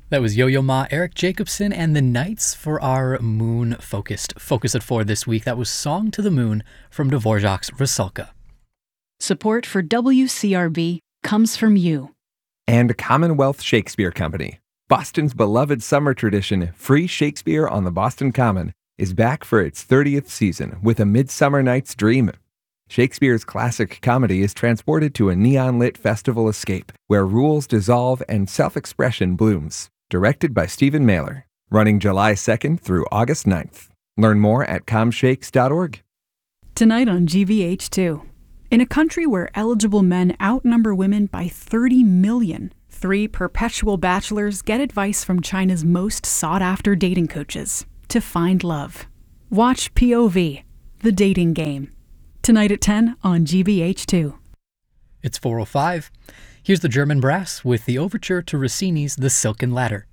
That was Yo-Yo Ma, Eric Jacobson, and the Knights for our moon-focused Focus at 4 this week. That was Song to the Moon from Dvorak's Rusalka. Support for WCRB comes from you. And Commonwealth Shakespeare Company. Boston's beloved summer tradition, Free Shakespeare on the Boston Common, is back for its 30th season with A Midsummer Night's Dream. Shakespeare's classic comedy is transported to a neon-lit festival escape where rules dissolve and self-expression blooms. Directed by Stephen Mailer. Running July 2nd through August 9th. Learn more at comshakes.org. Tonight on GVH2. In a country where eligible men outnumber women by 30 million, 3 perpetual bachelors get advice from China's most sought-after dating coaches to find love. Watch POV, The Dating Game. Tonight at 10 on GVH2. It's 4:05. Here's the German Brass with the overture to Rossini's The Silken Ladder.